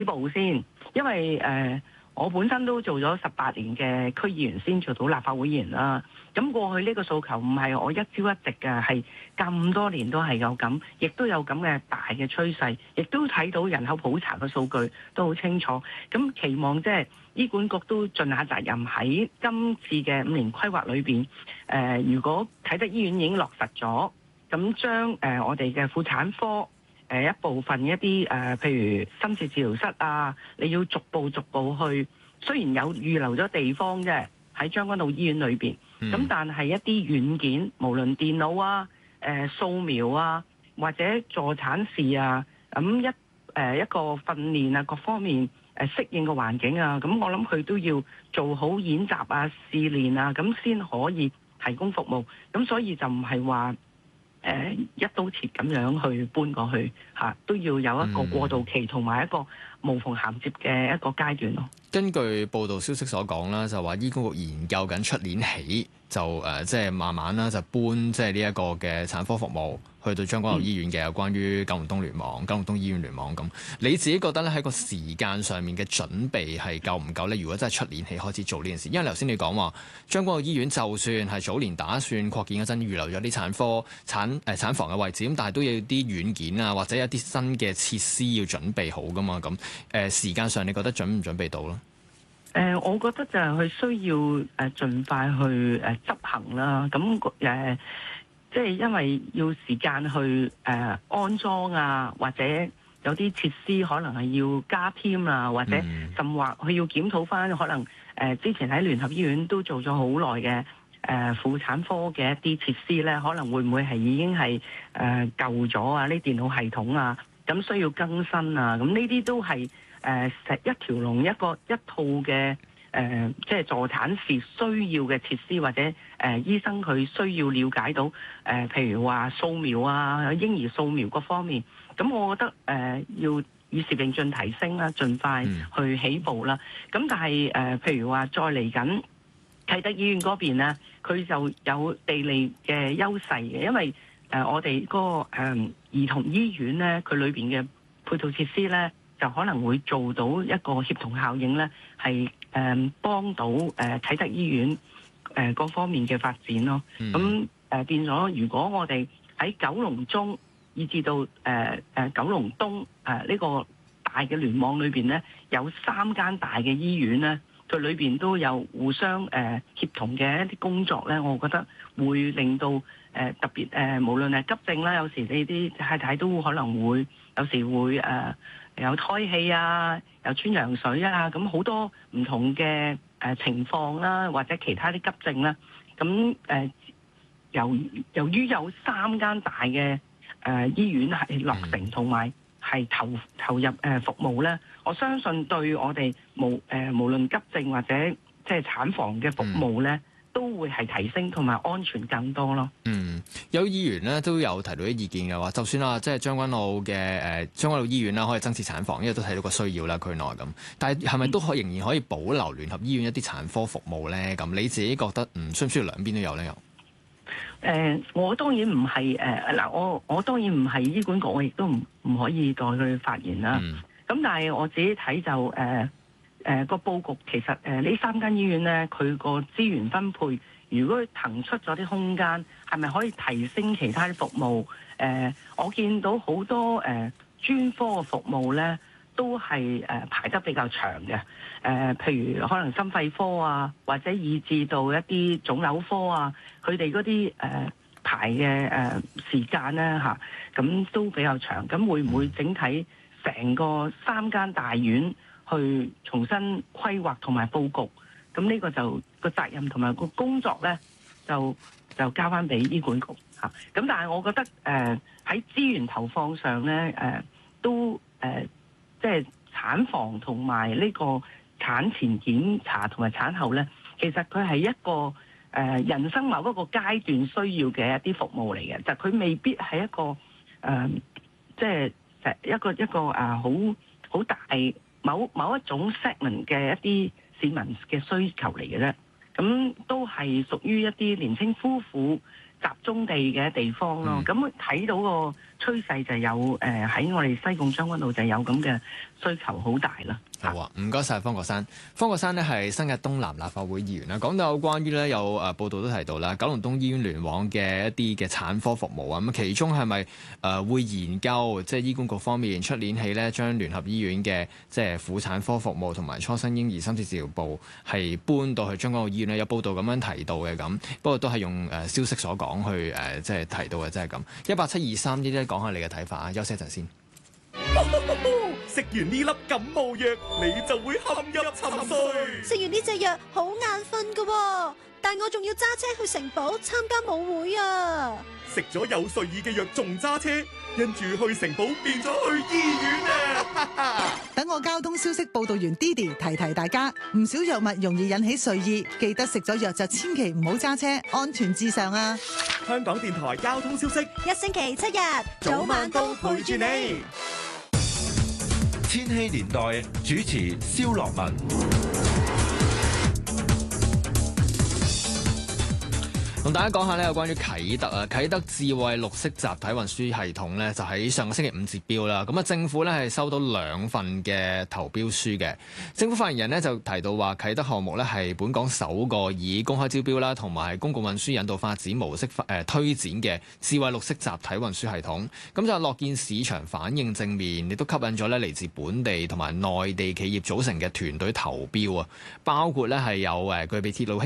步先，因為我本身都做咗18年嘅區議員，先做到立法會議員啦。咁過去呢個訴求唔係我一朝一夕嘅，係咁多年都係有咁，亦都有咁嘅大嘅趨勢，亦都睇到人口普查嘅數據都好清楚。咁期望即係醫管局都盡下責任喺今次嘅5年規劃裏邊，如果啟德醫院已經落實咗，咁將我哋嘅婦產科一部分一啲譬如深切治療室啊，你要逐步去。雖然有預留咗地方啫，喺將軍澳醫院裏邊，咁但係一啲軟件，無論電腦啊、掃描啊，或者助產士啊，咁一個訓練啊，各方面適應個環境啊，咁我諗佢都要做好演習啊、試練啊，咁先可以提供服務。咁所以就唔係話一刀切咁樣去搬過去嚇，都要有一個過渡期同埋一個無縫銜接嘅一個階段咯。 根據報道消息所講啦，就話醫管局研究緊出年起就即係慢慢啦，就搬即係呢一個嘅產科服務去到將軍澳醫院嘅，有關於九龍東聯網、九龍東醫院聯網咁。你自己覺得咧喺個時間上面嘅準備係夠唔夠咧？如果真係出年起開始做呢件事，因為頭先你講話將軍澳醫院就算係早年打算擴建嗰陣預留咗啲產房嘅位置，咁但係都要啲軟件啊，或者有啲新嘅設施要準備好噶嘛。咁時間上你覺得準唔準備到咧？ 我覺得就係佢需要盡快去執行啦。咁即係因為要時間去安裝啊，或者有啲設施可能係要加添啊，或者甚或佢要檢討翻可能之前喺聯合醫院都做咗好耐嘅婦產科嘅一啲設施咧，可能會唔會係已經係舊咗啊？呢電腦系統啊，咁需要更新啊，咁呢啲都係一條龍一套嘅即係助產士需要嘅設施，或者醫生佢需要了解到譬如話掃描啊、嬰兒掃描各方面，咁我覺得要與時並進提升啦，盡快去起步啦。咁但係譬如話再嚟緊啟德醫院嗰邊咧，佢就有地利嘅優勢嘅，因為我哋嗰個兒童醫院咧，佢裏邊嘅配套設施咧，就可能會做到一個協同效應咧，係幫到啟德醫院各方面嘅發展咯。咁變咗，如果我哋喺九龍中以至到九龍東呢個大嘅聯網裏邊咧，有3間大嘅醫院咧，佢裏邊都有互相協同嘅一啲工作咧，我覺得會令到特別無論係急症啦，有時你啲太太都可能會有時會有胎氣啊，有穿羊水啊，咁好多唔同嘅情況啦，或者其他啲急症啦，咁由於有3間大嘅醫院係落成同埋係投入服務咧，我相信對我哋無論急症或者即係產房嘅服務咧，都會係提升同埋安全更多咯。 有議員咧都有提到啲意見嘅話，就算啦，即係將軍澳嘅將軍澳醫院啦，可以增設產房，因為都睇到個需要啦，區內咁。但係係咪都仍然可以保留聯合醫院一啲產科服務咧？咁你自己覺得需唔需要兩邊都有咧？ 我當然唔係我當然唔係醫管局，我亦都唔可以代佢發言啦。咁但係我自己睇就個佈局其實呢3間醫院咧，佢個資源分配，如果佢騰出咗啲空間，係咪可以提升其他啲服務？我見到好多專科嘅服務咧，都係排得比較長嘅。譬如可能心肺科啊，或者以至到一啲腫瘤科啊，佢哋嗰啲排嘅時間咧嚇，咁都比較長。咁會唔會整體成個3間大院去重新規劃同埋佈局？咁呢個就個責任同埋個工作咧，就交翻俾醫管局嚇。咁但係我覺得喺資源投放上咧，都即係產房同埋呢個產前檢查同埋產後咧，其實佢係一個人生某一個階段需要嘅一啲服務嚟嘅，就佢未必係一個即係一個好大某一種 segment 嘅一啲市民嘅需求嚟嘅啫。咁都係屬於一啲年輕夫婦集中地嘅地方咯。咁睇到個趨勢就有喺我哋西貢將軍澳就有咁嘅需求好大啦。 好啊，唔該晒方國珊。方國珊呢係新界東南立法會議員啦。講到有關於咧有報道都提到啦，九龍東醫院聯網嘅一啲嘅產科服務啊，咁其中係咪會研究即係醫管局方面出年起咧將聯合醫院嘅即係婦產科服務同埋初生嬰兒深切治療部係搬到去將軍澳醫院咧？有報道咁樣提到嘅咁，不過都係用消息所講去即係提到嘅，即係咁。18723呢啲講下你嘅睇法啊，休息一陣先。 食完呢粒感冒藥，你就會陷入沉睡。 食完呢隻藥好眼瞓㗎，但我仲要揸車去城堡參加舞會啊！ 食咗有睡意嘅藥仲揸車，因住去城堡變咗去醫院啊！ 等我交通消息報道員 Didi 提提大家，唔少藥物容易引起睡意，記得食咗藥就千祈唔好揸車，安全至上啊！ 香港電台交通消息， 一星期7日，早晚都陪住你。 千禧年代主持蕭樂文。 同大家講下呢，有關於啟德啊，啟德智慧綠色集體運輸系統呢，就喺上個星期5截標啦。咁啊，政府呢係收到2份嘅投標書嘅。政府發言人呢就提到話，啟德項目呢係本港首個以公開招標啦，同埋公共運輸引導發展模式推展嘅智慧綠色集體運輸系統。咁就樂見市場反應正面，亦都吸引咗呢嚟自本地同埋內地企業組成嘅團隊投標啊，包括呢係有具備鐵路